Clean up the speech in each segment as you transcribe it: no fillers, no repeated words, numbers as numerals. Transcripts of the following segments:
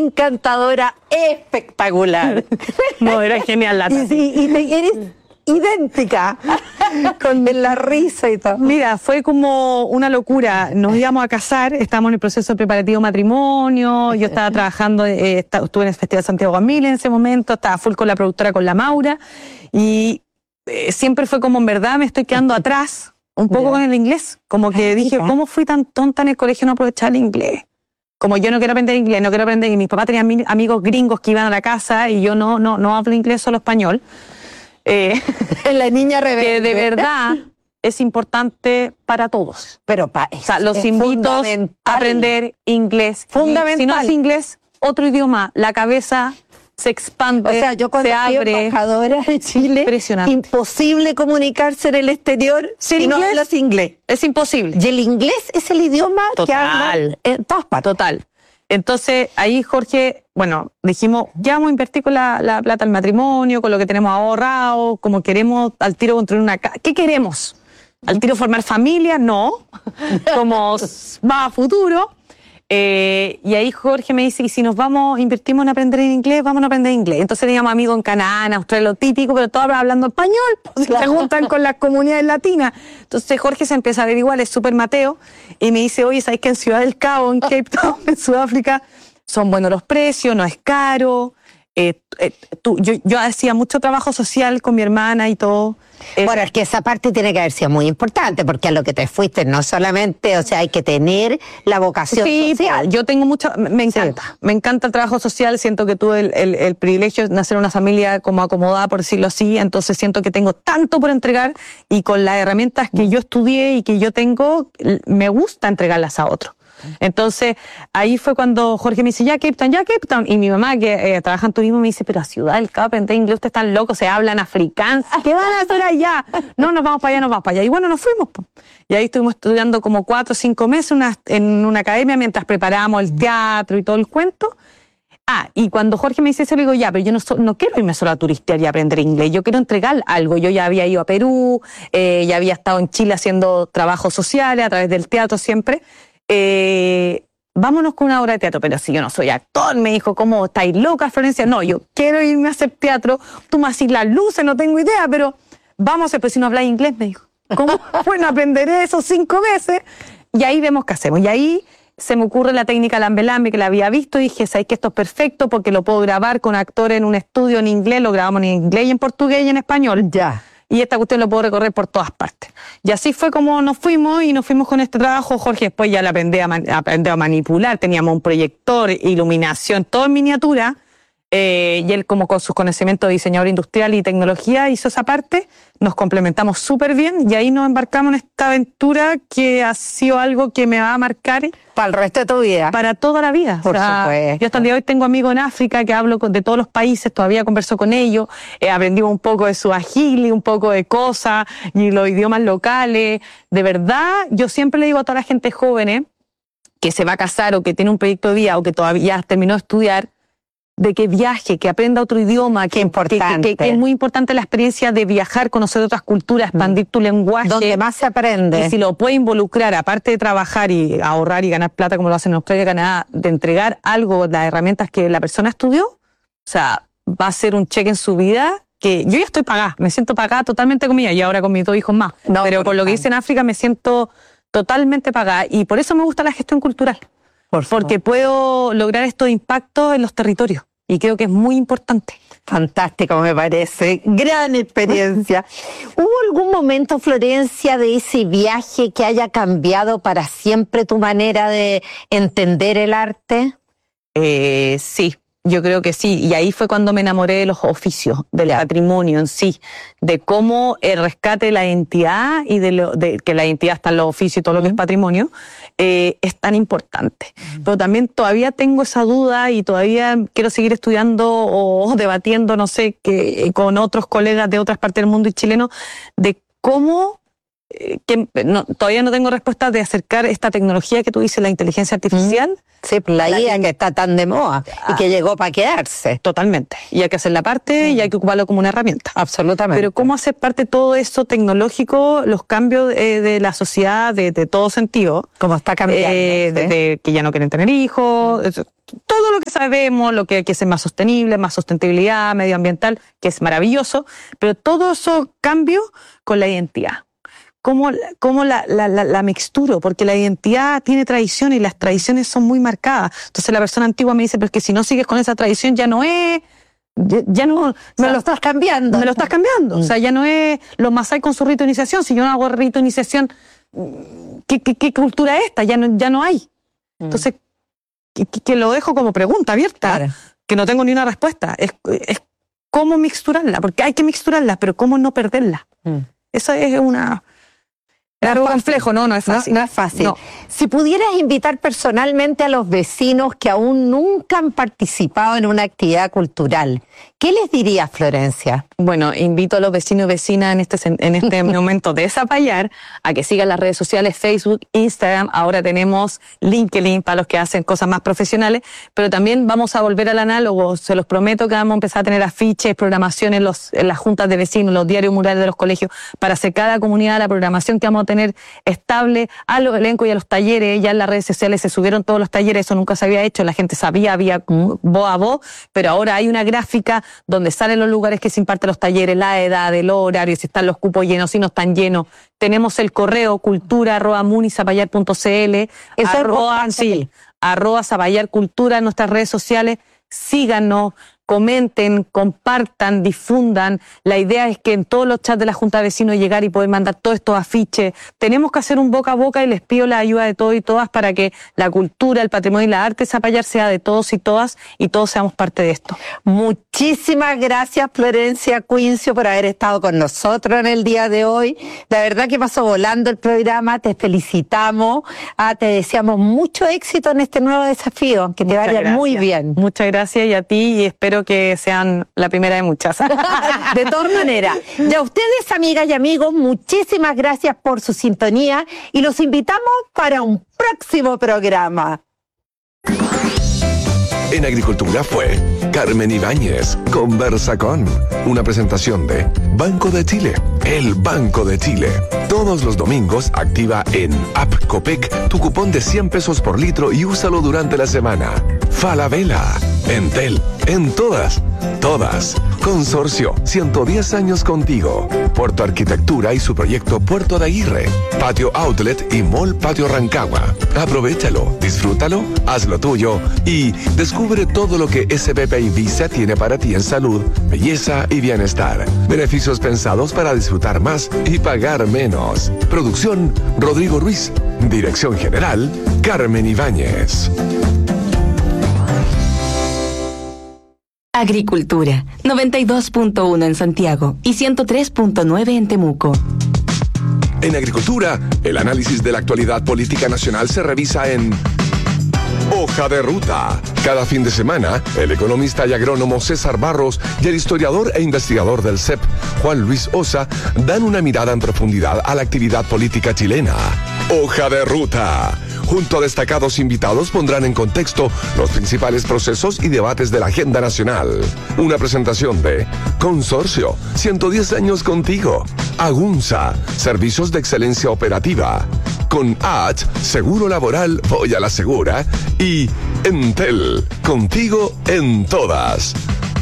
encantadora, espectacular. No, era genial la Tati. Y eres idéntica, con la risa y todo. Mira, fue como una locura. Nos íbamos a casar, estábamos en el proceso preparativo de matrimonio, yo estaba trabajando, estuve en el Festival Santiago Guamil en ese momento, estaba full con la productora, con la Maura, y siempre fue como, en verdad, me estoy quedando atrás, un poco con el inglés. Como que dije, ¿cómo fui tan tonta en el colegio no aprovechar el inglés? Como yo no quiero aprender inglés, no quiero aprender, y mis papás tenían amigos gringos que iban a la casa, y yo no hablo inglés, solo español. La niña rebelde. Que de verdad es importante para todos. Pero o sea, los invito a aprender inglés. Fundamental. Si no es inglés, otro idioma, la cabeza se expande, o sea, yo cuando fui embajadora de Chile, impresionante. Imposible comunicarse en el exterior si no hablas inglés. Es imposible. Y el inglés es el idioma que hablan en todas partes. Total. Entonces, ahí Jorge, bueno, dijimos, ya vamos a invertir con la plata al matrimonio, con lo que tenemos ahorrado, como queremos al tiro construir una casa. ¿Qué queremos? ¿Al tiro formar familia? No. Como va a futuro. Y ahí Jorge me dice, y si nos invertimos en aprender inglés, vamos a aprender inglés. Entonces teníamos amigos en Canadá, en Australia, lo típico, pero todos hablando español, pues, claro. Se juntan con las comunidades latinas. Entonces Jorge se empieza a averiguar, es súper Mateo, y me dice, oye, ¿sabes que en Ciudad del Cabo, en Cape Town, en Sudáfrica, son buenos los precios, no es caro? Yo hacía mucho trabajo social con mi hermana y todo. Bueno, es que esa parte tiene que haber sido muy importante, porque a lo que te fuiste no solamente, o sea, hay que tener la vocación social. Yo tengo me encanta el trabajo social, siento que tuve el privilegio de nacer en una familia como acomodada, por decirlo así, entonces siento que tengo tanto por entregar, y con las herramientas que yo estudié y que yo tengo, me gusta entregarlas a otros. Entonces, ahí fue cuando Jorge me dice, ya Cape Town, y mi mamá, que trabaja en turismo, me dice, pero a Ciudad del Cabo, aprender inglés, ustedes están locos, se hablan africano, ¿qué van a hacer allá? No, nos vamos para allá, y bueno, nos fuimos. Y ahí estuvimos estudiando como 4 o 5 meses en una academia, mientras preparábamos el teatro y todo el cuento. Y cuando Jorge me dice eso, le digo, ya, pero yo no quiero irme solo a turistear y aprender inglés, yo quiero entregar algo. Yo ya había ido a Perú, ya había estado en Chile haciendo trabajos sociales a través del teatro siempre. Vámonos con una obra de teatro. Pero si yo no soy actor, me dijo, ¿cómo estáis loca, Florencia? No, yo quiero irme a hacer teatro, tú me haces las luces, no tengo idea, pero vamos a hacer, pues si no habláis inglés, me dijo. ¿Cómo? Bueno, aprenderé eso 5 veces y ahí vemos qué hacemos. Y ahí se me ocurre la técnica lambe-lambe, que la había visto, y dije, ¿sabes que esto es perfecto? Porque lo puedo grabar con actores en un estudio en inglés, lo grabamos en inglés y en portugués y en español. Ya. Y esta cuestión lo puedo recorrer por todas partes. Y así fue como nos fuimos con este trabajo. Jorge después ya aprendió a manipular. Teníamos un proyector, iluminación, todo en miniatura. Y él, como con sus conocimientos de diseñador industrial y tecnología, hizo esa parte. Nos complementamos súper bien y ahí nos embarcamos en esta aventura que ha sido algo que me va a marcar para el resto de tu vida. Para toda la vida. Por supuesto. Yo hasta el día de hoy tengo amigos en África que hablo de todos los países, todavía converso con ellos, aprendimos un poco de su agili, un poco de cosas y los idiomas locales. De verdad, yo siempre le digo a toda la gente joven que se va a casar o que tiene un proyecto de vida o que todavía terminó de estudiar, de que viaje, que aprenda otro idioma, que es muy importante la experiencia de viajar, conocer otras culturas, expandir tu lenguaje. Donde más se aprende. Y si lo puede involucrar, aparte de trabajar y ahorrar y ganar plata como lo hacen en Australia y Canadá, de entregar algo, las herramientas que la persona estudió, o sea, va a ser un cheque en su vida que yo ya estoy pagada, me siento pagada totalmente con ella y ahora con mis 2 hijos más. Pero por lo que hice en África me siento totalmente pagada y por eso me gusta la gestión cultural. Porque puedo lograr estos impactos en los territorios y creo que es muy importante. Fantástico, me parece. Gran experiencia. ¿Hubo algún momento, Florencia, de ese viaje que haya cambiado para siempre tu manera de entender el arte? Sí. Yo creo que sí, y ahí fue cuando me enamoré de los oficios, del patrimonio en sí, de cómo el rescate de la identidad y de que la identidad está en los oficios y todo lo que es patrimonio, es tan importante. Pero también todavía tengo esa duda y todavía quiero seguir estudiando o debatiendo, no sé, con otros colegas de otras partes del mundo y chilenos, de cómo todavía no tengo respuesta de acercar esta tecnología que tú dices, la inteligencia artificial. Sí, la IA que está tan de moda y que llegó para quedarse. Totalmente. Y hay que hacer la parte y hay que ocuparlo como una herramienta. Absolutamente. Pero ¿cómo hacer parte de todo eso tecnológico, los cambios de la sociedad, de todo sentido? Como está cambiando. De que ya no quieren tener hijos, todo lo que sabemos, lo que hay que ser más sostenible, más sustentabilidad medioambiental, que es maravilloso, pero todo eso cambio con la identidad. ¿Cómo la mixturo? Porque la identidad tiene tradiciones y las tradiciones son muy marcadas. Entonces la persona antigua me dice, pero es que si no sigues con esa tradición ya no es... Ya no... Me lo estás cambiando. Me lo estás cambiando. O sea, ya no es los masái con su rito de iniciación. Si yo no hago rito de iniciación, ¿qué cultura es esta? Ya no hay. Entonces, que lo dejo como pregunta abierta, claro, que no tengo ni una respuesta. Es cómo mixturarla, porque hay que mixturarla, pero cómo no perderla. Esa es algo complejo, no es fácil. No es fácil. No. Si pudieras invitar personalmente a los vecinos que aún nunca han participado en una actividad cultural, ¿qué les dirías, Florencia? Bueno, invito a los vecinos y vecinas en este momento de Zapallar a que sigan las redes sociales, Facebook, Instagram. Ahora tenemos LinkedIn para los que hacen cosas más profesionales, pero también vamos a volver al análogo. Se los prometo que vamos a empezar a tener afiches, programaciones en las juntas de vecinos, los diarios murales de los colegios, para hacer cada comunidad la programación que vamos a tener estable, a los elencos y a los talleres. Ya en las redes sociales se subieron todos los talleres, eso nunca se había hecho, la gente sabía, había voz a voz, pero ahora hay una gráfica donde salen los lugares que se imparten los talleres, la edad, el horario, si están los cupos llenos, si no están llenos. Tenemos el correo cultura@munisapallar.cl, @Zapallar Cultura en nuestras redes sociales. Síganos, comenten, compartan, difundan. La idea es que en todos los chats de la Junta de Vecinos llegar y poder mandar todos estos afiches. Tenemos que hacer un boca a boca y les pido la ayuda de todos y todas para que la cultura, el patrimonio y la arte de Zapallar sea de todos y todas y todos seamos parte de esto. Muchísimas gracias, Florencia Cuincio, por haber estado con nosotros en el día de hoy. La verdad que pasó volando el programa, te felicitamos, te deseamos mucho éxito en este nuevo desafío, que te vaya muy bien. Muchas gracias y a ti, y espero que sean la primera de muchas. De todas maneras. Y a ustedes, amigas y amigos, muchísimas gracias por su sintonía y los invitamos para un próximo programa. En Agricultura fue Carmen Ibáñez Conversa con, una presentación de Banco de Chile, el Banco de Chile. Todos los domingos activa en App Copec tu cupón de 100 pesos por litro y úsalo durante la semana. Falabella, Entel, en todas. Consorcio, 110 años contigo. Puerto Arquitectura y su proyecto Puerto de Aguirre. Patio Outlet y Mall Patio Rancagua. Aprovéchalo, disfrútalo, hazlo tuyo y descubre todo lo que SPP y Visa tiene para ti en salud, belleza y bienestar. Beneficios pensados para disfrutar más y pagar menos. Producción Rodrigo Ruiz. Dirección General Carmen Ibáñez. Agricultura, 92.1 en Santiago y 103.9 en Temuco. En Agricultura, el análisis de la actualidad política nacional se revisa en Hoja de Ruta. Cada fin de semana, el economista y agrónomo César Barros y el historiador e investigador del CEP, Juan Luis Osa, dan una mirada en profundidad a la actividad política chilena. Hoja de Ruta. Junto a destacados invitados pondrán en contexto los principales procesos y debates de la agenda nacional. Una presentación de Consorcio, 110 años contigo. Agunza, servicios de excelencia operativa. Con H, seguro laboral, voy a la segura. Y Entel, contigo en todas.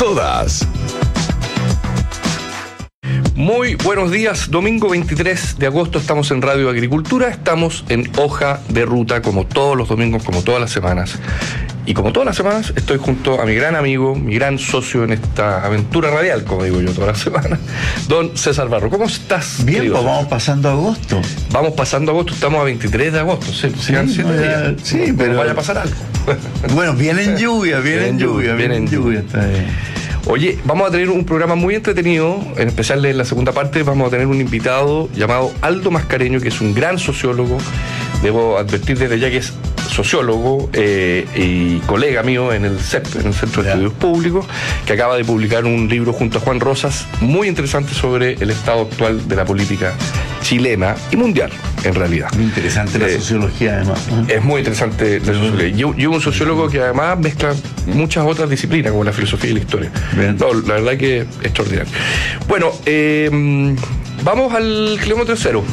Muy buenos días, domingo 23 de agosto estamos en Radio Agricultura, estamos en Hoja de Ruta como todos los domingos, como todas las semanas. Y como todas las semanas estoy junto a mi gran amigo, mi gran socio en esta aventura radial, como digo yo todas las semanas, don César Barro. ¿Cómo estás? Bien, pues vamos pasando agosto. Vamos pasando agosto, estamos a 23 de agosto, sí, días. Sí, pero vaya a pasar algo. Bueno, vienen lluvia. Está bien. Oye, vamos a tener un programa muy entretenido, en especial en la segunda parte vamos a tener un invitado llamado Aldo Mascareño, que es un gran sociólogo. Debo advertir desde ya que es sociólogo y colega mío en el CEP, en el Centro de Estudios Públicos, que acaba de publicar un libro junto a Juan Rosas muy interesante sobre el estado actual de la política chilena y mundial, en realidad. Muy interesante la sociología, además. Es muy interesante la sociología. Yo un sociólogo que además mezcla muchas otras disciplinas, como la filosofía y la historia. No, la verdad que es extraordinario. Bueno, vamos al kilómetro cero.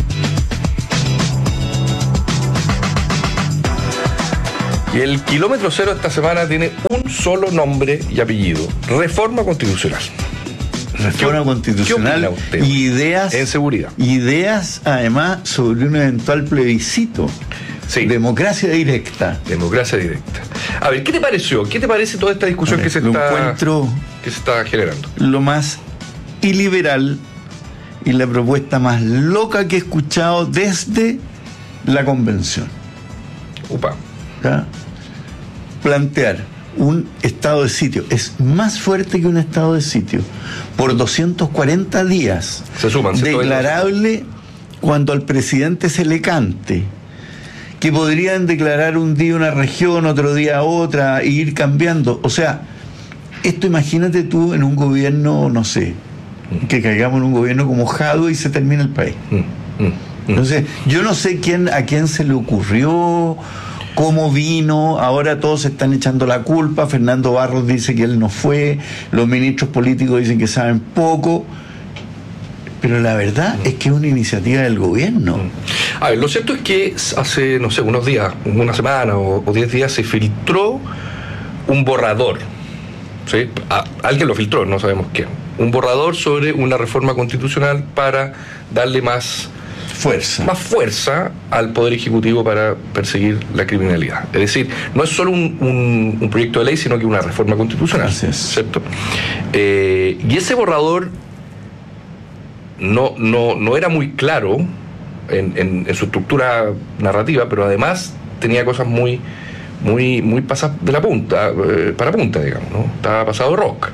Y el kilómetro cero esta semana tiene un solo nombre y apellido: Reforma Constitucional. Reforma constitucional y ideas en seguridad. Ideas, además, sobre un eventual plebiscito. Sí. Democracia directa. Democracia directa. A ver, ¿qué te pareció? ¿Qué te parece toda esta discusión que se está generando? Lo más iliberal y la propuesta más loca que he escuchado desde la convención. Upa. ¿Ya? Plantear un estado de sitio es más fuerte que un estado de sitio por 240 días. Se suman, declarable cuando al presidente se le cante, que podrían declarar un día una región, otro día otra, e ir cambiando. O sea, esto imagínate tú en un gobierno, no sé, que caigamos en un gobierno como Jadwe y se termina el país. Entonces, yo no sé a quién se le ocurrió, cómo vino. Ahora todos se están echando la culpa. Fernando Barros dice que él no fue, los ministros políticos dicen que saben poco, pero la verdad es que es una iniciativa del gobierno. A ver, lo cierto es que hace, no sé, unos días, una semana o 10 días se filtró un borrador, ¿sí? Alguien lo filtró, no sabemos quién. Un borrador sobre una reforma constitucional para darle más fuerza al Poder Ejecutivo para perseguir la criminalidad. Es decir, no es solo un proyecto de ley, sino que una reforma constitucional. ¿Cierto? Y ese borrador no era muy claro en su estructura narrativa, pero además tenía cosas muy pasadas de la punta, para punta, digamos, ¿no? Estaba pasado de rock.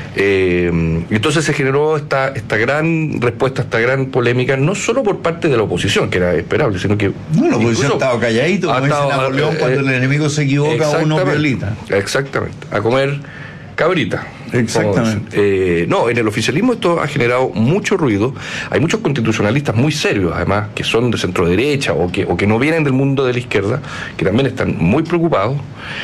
Y entonces se generó esta gran respuesta, esta gran polémica, no solo por parte de la oposición, que era esperable, sino que... No, la oposición ha estado calladito, como dice Napoleón, cuando el enemigo se equivoca, uno violita. Exactamente, a comer cabrita. Exactamente. No, en el oficialismo esto ha generado mucho ruido. Hay muchos constitucionalistas muy serios, además, que son de centro derecha o que no vienen del mundo de la izquierda, que también están muy preocupados.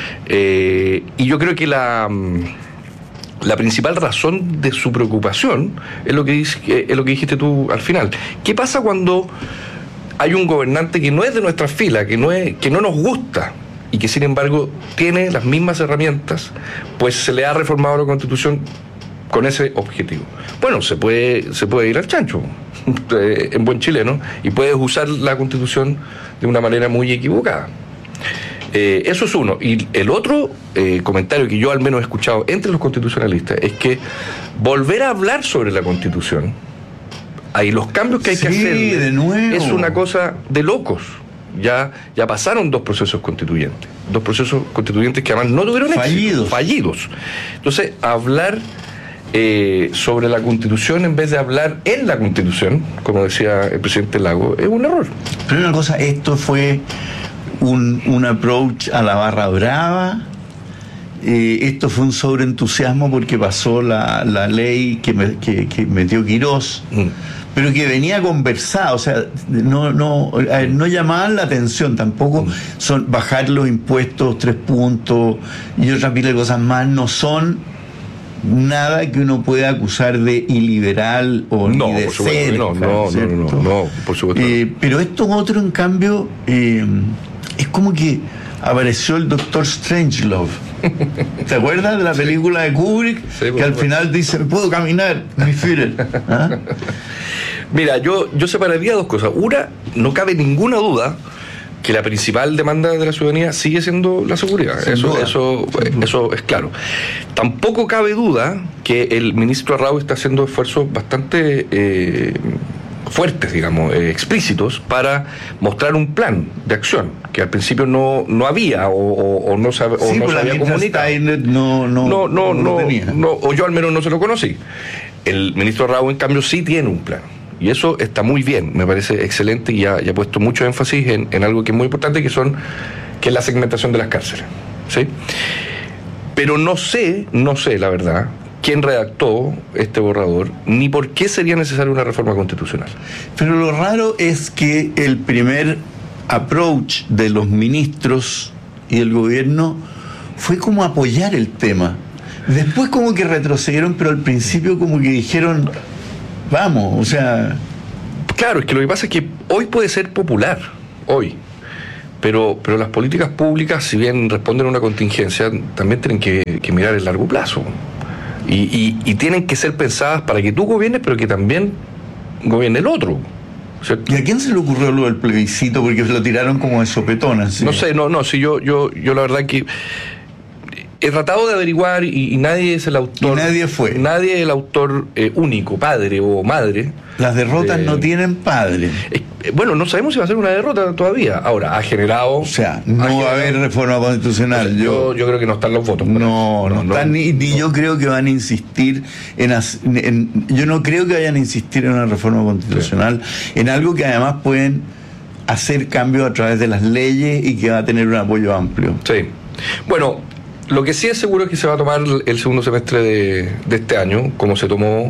Y yo creo que la principal razón de su preocupación es lo que dijiste tú al final. ¿Qué pasa cuando hay un gobernante que no es de nuestras filas, que no nos gusta, y que sin embargo tiene las mismas herramientas, pues se le ha reformado la Constitución con ese objetivo? Bueno, se puede ir al chancho, en buen chileno, y puedes usar la Constitución de una manera muy equivocada. Eso es uno. Y el otro comentario que yo al menos he escuchado entre los constitucionalistas es que volver a hablar sobre la Constitución, hay los cambios que hay que hacer, de nuevo, es una cosa de locos. Ya pasaron dos procesos constituyentes que además no tuvieron éxito, fallidos. Entonces, hablar sobre la Constitución en vez de hablar en la Constitución, como decía el presidente Lago, es un error. Pero una cosa, esto fue un approach a la barra brava. Esto fue un sobreentusiasmo porque pasó la ley que metió Quirós, pero que venía conversada. O sea, no llamaban la atención tampoco. Son bajar los impuestos 3 puntos y otra pila de cosas más. No son nada que uno pueda acusar de iliberal o ni de ser. No, por supuesto. Pero esto otro, en cambio, es como que apareció el Dr. Strangelove. ¿Te acuerdas de la película de Kubrick? Sí, que al final dice, puedo caminar, mi Führer. ¿Ah? Mira, yo separaría dos cosas. Una, no cabe ninguna duda que la principal demanda de la ciudadanía sigue siendo la seguridad. Eso es claro. Tampoco cabe duda que el ministro Arrau está haciendo esfuerzos bastante fuertes, digamos, explícitos, para mostrar un plan de acción que al principio no había o no se había comunicado. No tenía. O yo al menos no se lo conocí. El ministro Arrau, en cambio, sí tiene un plan. Y eso está muy bien, me parece excelente, y ha puesto mucho énfasis en algo que es muy importante, que es la segmentación de las cárceles, ¿sí? Pero no sé, la verdad, quién redactó este borrador, ni por qué sería necesaria una reforma constitucional. Pero lo raro es que el primer approach de los ministros y el gobierno fue como apoyar el tema. Después como que retrocedieron, pero al principio como que dijeron, vamos, o sea... Claro, es que lo que pasa es que hoy puede ser popular, hoy. Pero las políticas públicas, si bien responden a una contingencia, también tienen que mirar el largo plazo. Y tienen que ser pensadas para que tú gobiernes, pero que también gobierne el otro. ¿Cierto? ¿Y a quién se le ocurrió lo del plebiscito? Porque lo tiraron como de sopetón, así. No sé, si yo la verdad que he tratado de averiguar y nadie es el autor. Y nadie fue. Nadie es el autor único, padre o madre. Las derrotas no tienen padre. Bueno, no sabemos si va a ser una derrota todavía. Ahora, ha generado... O sea, no va a haber reforma constitucional. O sea, yo creo que no están los votos. No están, ni yo creo que van a insistir yo no creo que vayan a insistir en una reforma constitucional, en algo que además pueden hacer cambios a través de las leyes y que va a tener un apoyo amplio. Sí. Bueno, lo que sí es seguro es que se va a tomar el segundo semestre de este año, como se tomó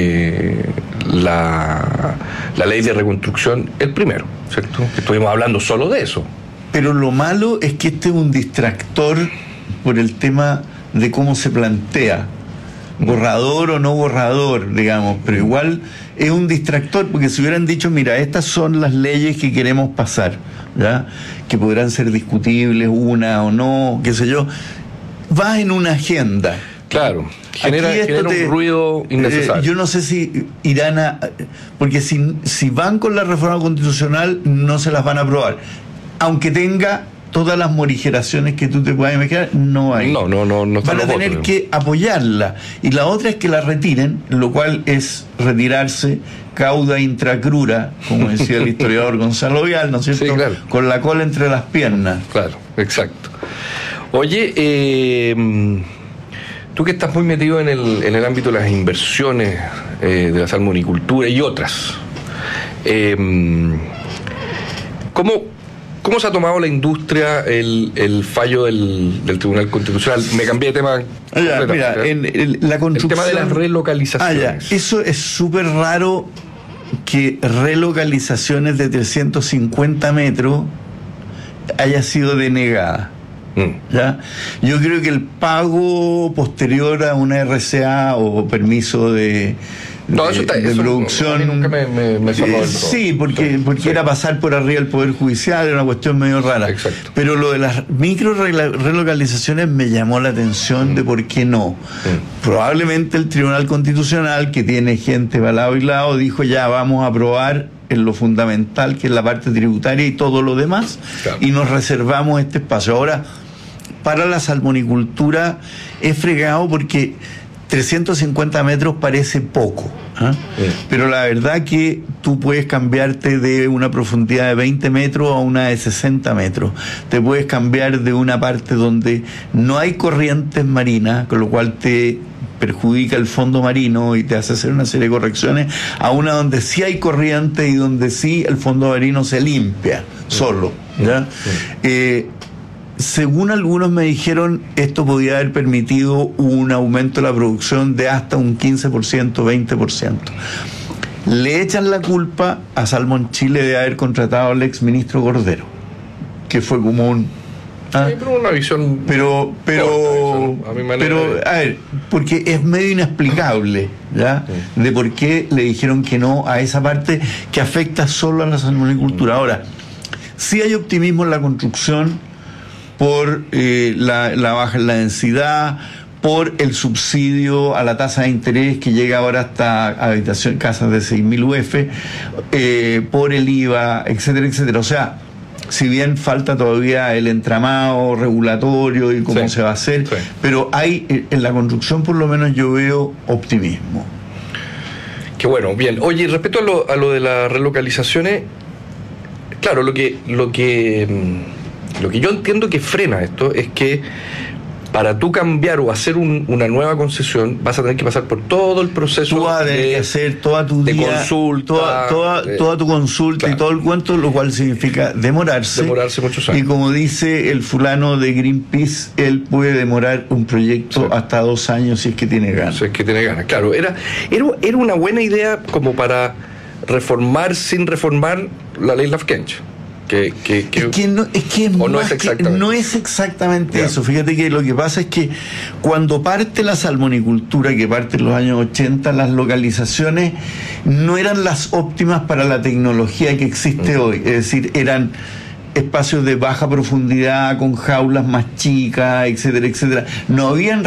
la ley de reconstrucción el primero, ¿cierto? Estuvimos hablando solo de eso. Pero lo malo es que este es un distractor por el tema de cómo se plantea. Borrador o no borrador, digamos, pero igual es un distractor, porque si hubieran dicho, mira, estas son las leyes que queremos pasar, ¿ya? Que podrán ser discutibles, una o no, qué sé yo, va en una agenda. Claro, genera un ruido innecesario. Yo no sé si irán a... Porque si van con la reforma constitucional, no se las van a aprobar. Aunque tenga todas las morigeraciones que tú te puedas imaginar, no hay. No van a tener que apoyarla. Y la otra es que la retiren, lo cual es retirarse cauda intracrura, como decía el historiador Gonzalo Vial, ¿no es cierto? Sí, claro. Con la cola entre las piernas. Claro, exacto. Oye, tú que estás muy metido en el ámbito de las inversiones de la salmonicultura y otras, ¿cómo se ha tomado la industria el fallo del Tribunal Constitucional? Me cambié de tema. Mira, la construcción, el tema de las relocalizaciones. Eso es súper raro, que relocalizaciones de 350 metros haya sido denegada. ¿Ya? Yo creo que el pago posterior a una RCA o permiso de producción. No, nunca me sonó del todo. Sí, porque era pasar por arriba del Poder Judicial, era una cuestión medio rara. Exacto. Pero lo de las micro relocalizaciones me llamó la atención de por qué no. Probablemente el Tribunal Constitucional, que tiene gente para lado y lado, dijo ya vamos a aprobar en lo fundamental, que es la parte tributaria y todo lo demás, claro, y nos reservamos este espacio. Ahora, para la salmonicultura es fregado porque 350 metros parece poco, ¿eh? Pero la verdad que tú puedes cambiarte de una profundidad de 20 metros a una de 60 metros. Te puedes cambiar de una parte donde no hay corrientes marinas, con lo cual te perjudica el fondo marino y te hace hacer una serie de correcciones, a una donde sí hay corriente y donde sí el fondo marino se limpia solo, ¿ya? Según algunos me dijeron, esto podía haber permitido un aumento de la producción de hasta un 15%, 20%. Le echan la culpa a Salmón Chile de haber contratado al ex ministro Cordero, que fue como un... Sí, pero una visión... Pero a ver, porque es medio inexplicable, ¿ya? Sí. De por qué le dijeron que no a esa parte que afecta solo a la salmonicultura. Ahora, sí hay optimismo en la construcción por la baja en la densidad, por el subsidio a la tasa de interés que llega ahora hasta casas de 6.000 UF, por el IVA, etcétera, etcétera. O sea, si bien falta todavía el entramado regulatorio y cómo se va a hacer, pero hay, en la construcción por lo menos yo veo optimismo. Qué bueno, bien. Oye, respecto a lo de las relocalizaciones, claro, lo que yo entiendo que frena esto es que para tú cambiar o hacer una nueva concesión, vas a tener que pasar por todo el proceso. Tú vas a tener que hacer toda tu de día, consulta, toda tu consulta, claro, y todo el cuento, lo cual significa demorarse muchos años. Y como dice el fulano de Greenpeace, él puede demorar un proyecto hasta 2 años si es que tiene ganas. Si es que tiene ganas, claro. Era una buena idea como para reformar sin reformar la ley Lafkench. No es exactamente eso. Fíjate que lo que pasa es que cuando parte la salmonicultura, que parte en los años 80, las localizaciones no eran las óptimas para la tecnología que existe hoy. Es decir, eran espacios de baja profundidad, con jaulas más chicas, etcétera, etcétera. No habían